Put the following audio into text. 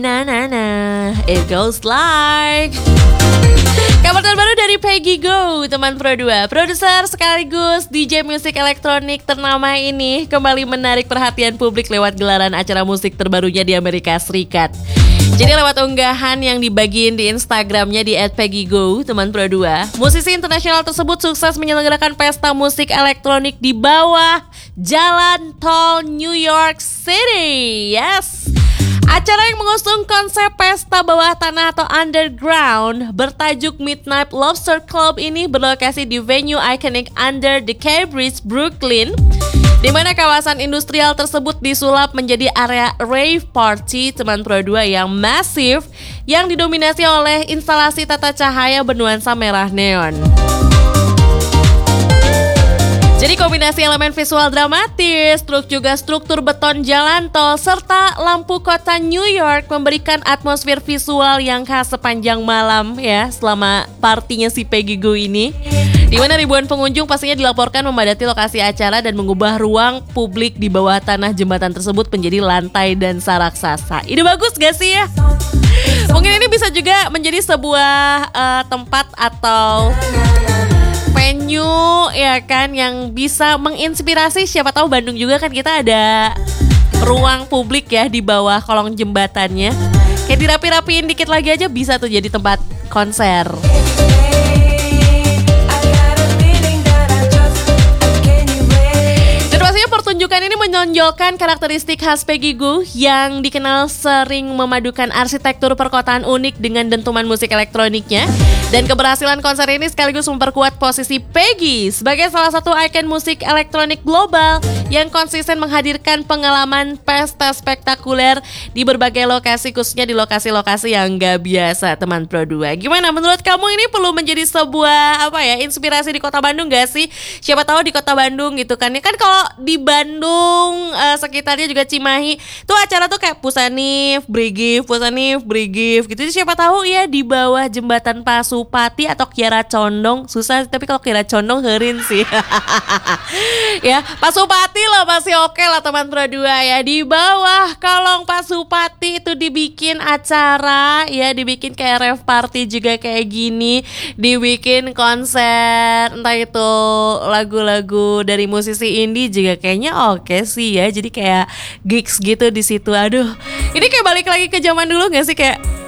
Na na na, it goes like. Kabar terbaru dari Peggy Gou, teman Pro 2. Produser sekaligus DJ musik elektronik ternama ini kembali menarik perhatian publik lewat gelaran acara musik terbarunya di Amerika Serikat. Jadi lewat unggahan yang dibagiin di Instagramnya di @PeggyGo, teman Pro 2, musisi internasional tersebut sukses menyelenggarakan pesta musik elektronik di bawah jalan tol New York City. Yes. Acara yang mengusung konsep pesta bawah tanah atau underground bertajuk Midnight Lobster Club ini berlokasi di venue iconic Under the K Bridge, Brooklyn, di mana kawasan industrial tersebut disulap menjadi area rave party, teman Pro 2, yang masif yang didominasi oleh instalasi tata cahaya bernuansa merah neon. Jadi kombinasi elemen visual dramatis, truk juga struktur beton jalan tol, serta lampu kota New York memberikan atmosfer visual yang khas sepanjang malam ya selama partinya si Peggy Gou ini. Di mana ribuan pengunjung pastinya dilaporkan memadati lokasi acara dan mengubah ruang publik di bawah tanah jembatan tersebut menjadi lantai dansa raksasa. Ide bagus gak sih ya? Mungkin ini bisa juga menjadi sebuah tempat atau venue ya kan yang bisa menginspirasi. Siapa tahu Bandung juga kan kita ada ruang publik ya di bawah kolong jembatannya. Kayak dirapi-rapiin dikit lagi aja bisa tuh jadi tempat konser. Pertunjukan ini menonjolkan karakteristik khas Peggy Gou yang dikenal sering memadukan arsitektur perkotaan unik dengan dentuman musik elektroniknya. Dan keberhasilan konser ini sekaligus memperkuat posisi Peggy sebagai salah satu ikon musik elektronik global yang konsisten menghadirkan pengalaman pesta spektakuler di berbagai lokasi, khususnya di lokasi-lokasi yang gak biasa, teman Pro 2. Gimana menurut kamu, ini perlu menjadi sebuah inspirasi di kota Bandung gak sih? Siapa tahu di kota Bandung gitu kan. Ya kan kalau di Bandung sekitarnya juga Cimahi tuh acara tuh kayak Pusanif, Brigif gitu. Jadi siapa tahu ya di bawah jembatan Pasupati atau Kiara Condong. Susah tapi kalau Kiara Condong herin sih. Ya, Pasupati lah masih oke lah, teman Pro 2 ya. Di bawah kolong Pasupati itu dibikin acara ya, dibikin kayak rave party juga kayak gini, dibikin konser entah itu lagu-lagu dari musisi indie juga kayaknya oke sih ya. Jadi kayak gigs gitu di situ. Aduh, ini kayak balik lagi ke zaman dulu gak sih, kayak